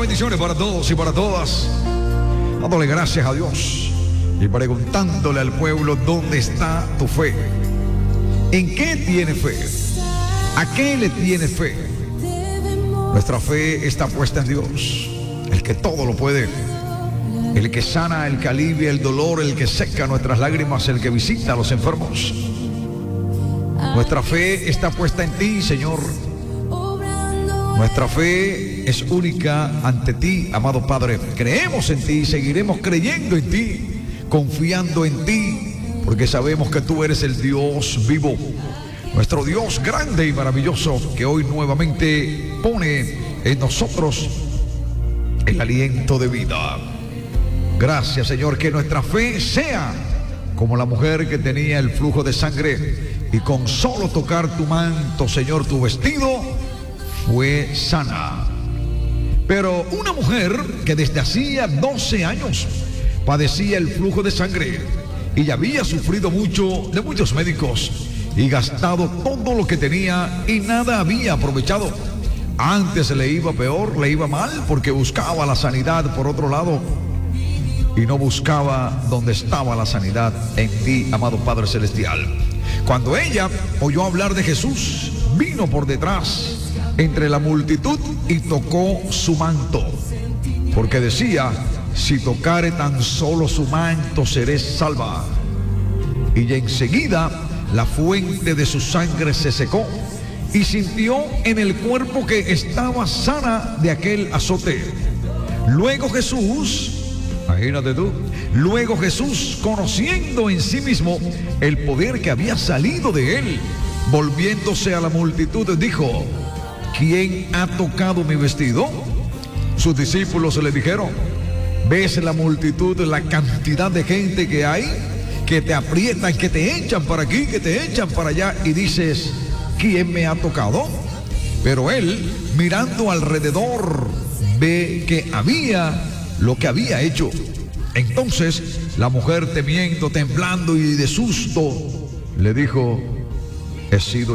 bendiciones para todos y para todas. Dándole gracias a Dios y preguntándole al pueblo: ¿dónde está tu fe? ¿En qué tiene fe? ¿A qué le tiene fe? Nuestra fe está puesta en Dios, el que todo lo puede, el que sana, el que alivia el dolor, el que seca nuestras lágrimas, el que visita a los enfermos. Nuestra fe está puesta en ti, Señor. Nuestra fe es única ante ti, amado Padre. Creemos en ti, seguiremos creyendo en ti, confiando en ti, porque sabemos que tú eres el Dios vivo, nuestro Dios grande y maravilloso, que hoy nuevamente pone en nosotros el aliento de vida. Gracias, Señor, que nuestra fe sea como la mujer que tenía el flujo de sangre y con solo tocar tu manto, Señor, tu vestido, fue sana. Pero una mujer que desde hacía 12 años padecía el flujo de sangre y ya había sufrido mucho de muchos médicos y gastado todo lo que tenía y nada había aprovechado. Antes le iba peor, le iba mal, porque buscaba la sanidad por otro lado y no buscaba donde estaba la sanidad, en ti, amado Padre Celestial. Cuando ella oyó hablar de Jesús, vino por detrás entre la multitud y tocó su manto, porque decía: si tocare tan solo su manto, seré salva. Y ya enseguida la fuente de su sangre se secó y sintió en el cuerpo que estaba sana de aquel azote. Luego Jesús, imagínate tú, luego Jesús, conociendo en sí mismo el poder que había salido de él, volviéndose a la multitud, dijo: ¿quién ha tocado mi vestido? Sus discípulos le dijeron: ¿ves la multitud, la cantidad de gente que hay, que te aprietan, que te echan para aquí, que te echan para allá, y dices: ¿quién me ha tocado? Pero él, mirando alrededor, ve que había lo que había hecho. Entonces la mujer, temiendo, temblando y de susto, le dijo: he sido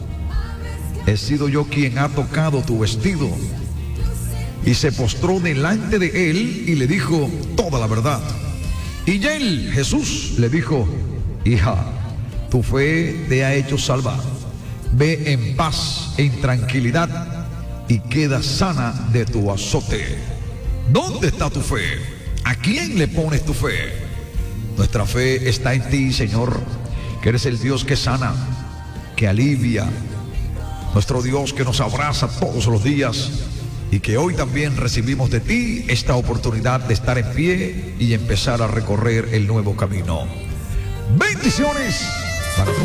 yo quien ha tocado tu vestido. Y se postró delante de él y le dijo toda la verdad. Y él, Jesús, le dijo: hija, tu fe te ha hecho salva. Ve en paz, en tranquilidad, y queda sana de tu azote. ¿Dónde está tu fe? ¿A quién le pones tu fe? Nuestra fe está en ti, Señor, que eres el Dios que sana, que alivia, nuestro Dios que nos abraza todos los días, y que hoy también recibimos de ti esta oportunidad de estar en pie y empezar a recorrer el nuevo camino. Bendiciones para todos.